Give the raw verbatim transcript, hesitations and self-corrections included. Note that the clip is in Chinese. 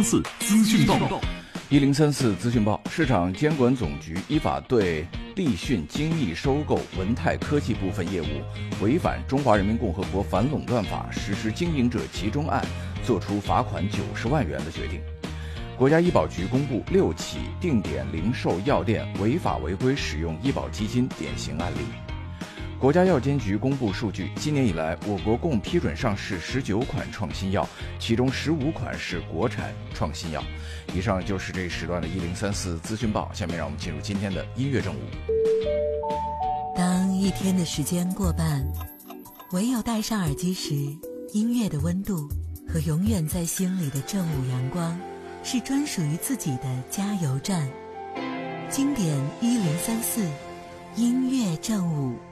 四资讯报， 一零三四资讯报，市场监管总局依法对立讯精密收购文泰科技部分业务违反《中华人民共和国反垄断法》实施经营者集中案作出罚款九十万元的决定。国家医保局公布六起定点零售药店违法违规使用医保基金典型案例。国家药监局公布数据，今年以来，我国共批准上市十九款创新药，其中十五款是国产创新药。以上就是这一时段的一零三四资讯报，下面让我们进入今天的音乐正午。 当一天的时间过半，唯有戴上耳机时，音乐的温度和永远在心里的正午阳光，是专属于自己的加油站。经典一零三四，音乐正午。